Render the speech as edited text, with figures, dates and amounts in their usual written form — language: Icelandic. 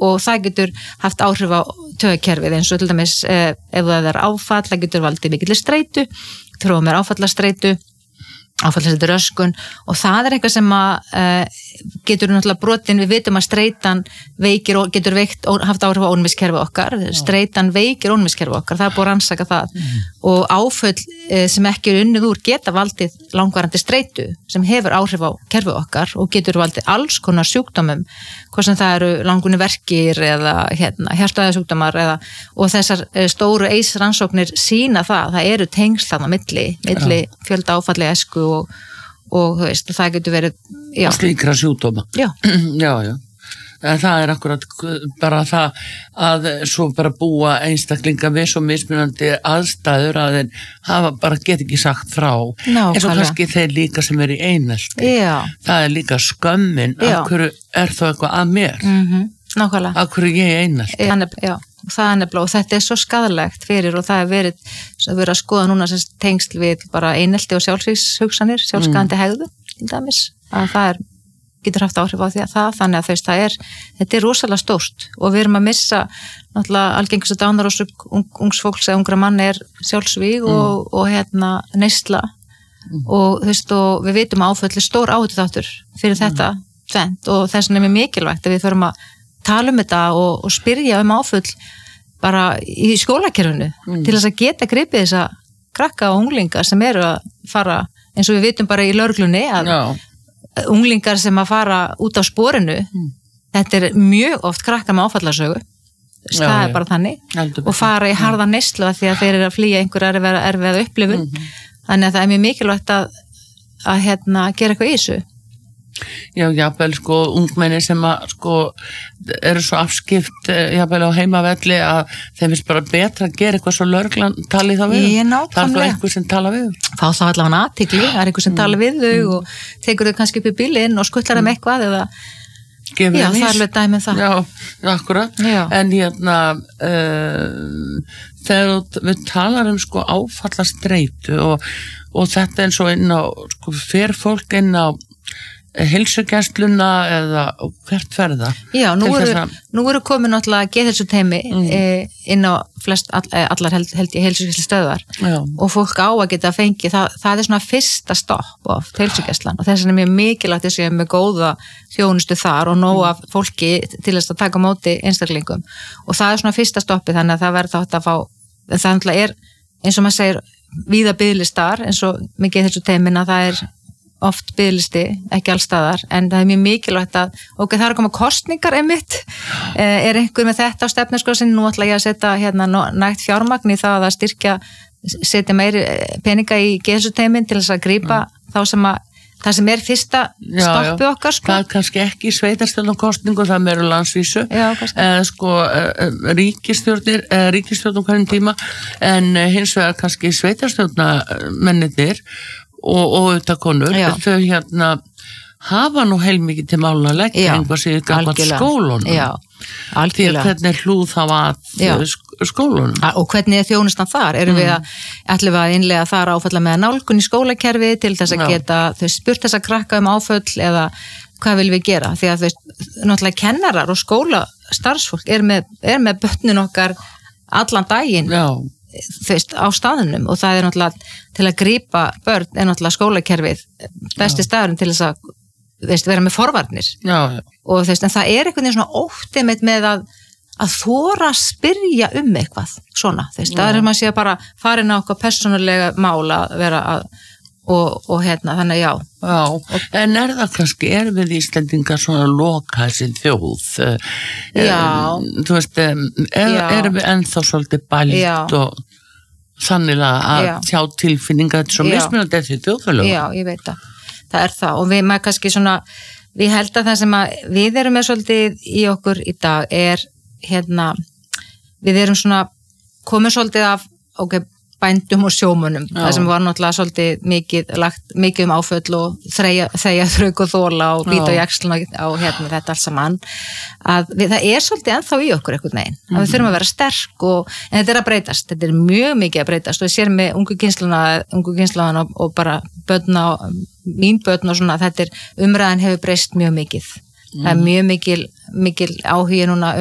og það getur haft áhrif á taugakerfið eins og til dæmis ef það áfall, það getur valdið mikilli streitu, þróa mér áfallastreitu, áfallastreitu röskun og það eitthvað sem að getur náttúrulega brotin, við vitum að streitan veikir og getur haft áhrif á ónæmiskerfið okkar, streitan veikir ónæmiskerfið okkar, það búið að rannsaka það og áföll sem ekki unnið úr geta valdið langvarandi streitu sem hefur áhrif á kerfið okkar og getur valdið alls konar sjúkdómum, hvað sem það eru langunni verkir eða hjartaæðasjúkdómar og þessar stóru rannsóknir sýna það eru tengsl þarna milli fjölda áfalli æsku og þú veist, það getur verið og slíkra sjúkdóma. Já. En það akkurat bara það að svo bara búa einstaklinga við svo mismunandi aðstæður að þeir hafa bara get ekki sagt frá. Eins og kannski þeir líka sem í einelti. Það líka skömmin, af hverju þá eitthvað að mér? Nákvæmlega. Af hverju ég einelti? Já, það nefnilega og þetta svo skaðlegt fyrir og það verið að skoða núna sem tengsl við bara einelti og sjálfsvígshugsanir, sjálfskaðandi hegðun til dæmis, að það getur haft áhrif á því að þannig að þetta rosalega stórt og við erum að missa náttúrulega algengustu dánarorsök ungs fólks eða ungra mann sjálfsvíg og neysla og þú veist og við vitum að áföll stór áhættuþáttur fyrir þetta og þess vegna mjög mikilvægt að við förum að tala þetta og spyrja áföll bara í skólakerfinu til þess að geta gripið þessa krakka og unglinga sem eru að fara eins og við vitum bara í lögreglunni að unglingar sem að fara út á sporinu þetta mjög oft krakkar með áfallarsögu það bara þannig og fara í harða neyslu af því að þeir eru að flýja einhverja erfiða upplifun þannig að það mjög mikilvægt að gera eitthvað í þessu. Já, jafnvel ungmenni sem að eru svo afskipt jafnvel á heimavelli að þeim finnst bara betra að gera eitthvað svo lögreglan tali þá við. Það þá einhver sem tala við. Fá þá allavega athygli, það einhver sem tala við þau og tekur þau kannski upp í bílinn og skuttlar þeim eitthvað eða það alveg dæmi það. Já, akkurat. En þegar við talar áfallastreitu og þetta eins og inn á fer fólk inn á heilsugæsluna eða hvert ferða? Já, nú eru komin náttúrulega geðheilsuteymi inn á allar held ég heilsugæslustöðvar og fólk á að geta fengið, það svona fyrsta stopp á heilsugæslan og þess vegna mjög mikilvægt þess að ég með góða þjónustu þar og nóg af fólki til þess að taka á móti einstaklingum og það svona fyrsta stoppi þannig að það verður þátt að fá, það náttúrulega eins og maður segir víða biðlistar eins og með geðheilsuteymin að það oft biðlisti, ekki allstaðar en það mjög mikilvægt að það er að koma kosningar einmitt einhver með þetta á stefnuskrá sinni, nú ætla ég að setja nægt fjármagn í það að setja meiri peninga í geðheilsuteymin til þess að grípa það sem fyrsta stoppi okkar Það er kannski ekki sveitarstjórnarkosningu, það meira landsvísu ríkisstjórnum hverjum tíma en hins vegar kannski sveitarstjórnarmennirnir og þetta konur, þau hafa nú heilmikið til mála að leggja einhvað sér gammalt skólunum. Já, algjörlega. Því hvernig hlúð það var skólunum. Og hvernig þjónustan þar? Ætlum við að innlega þar áfalla með nálgun í skólakerfi til þess að geta spurt þess að krakka áföll eða hvað viljum við gera? Því að náttúrulega kennarar og skólastarfsfólk er með börnin okkar allan daginn. Á staðunum og það náttúrulega til að grípa börn náttúrulega skólakerfið besti staðurinn til þess að vera með forvarnir og en það einhvern veginn svona óttið með að þora að spyrja eitthvað svona, það maður sé að bara farin á okkur persónulega mál að vera að og þannig já. En það kannski við Íslendingar svona loka þessi þjóð þú veist við ennþá svolítið bælt og þannig að sjá tilfinninga þetta svo mismunandi þessi þjóðfélög. Já, ég veit það og maður kannski svona við held að það sem við erum með svolítið í okkur í dag við erum svona komið svolítið af bændum og sjómunum, það sem var náttúrulega svolítið mikið áföll og þreyja þrauk og þóla og bíta á jaxluna á þetta allt saman að það svolítið ennþá í okkur einhvern veginn, að við þurfum að vera sterk en þetta að breytast, þetta mjög mikið að breytast og ég sér með ungu kynsluna og bara mín börn og svona, umræðan hefur breyst mjög mikið það mjög mikil áhugi núna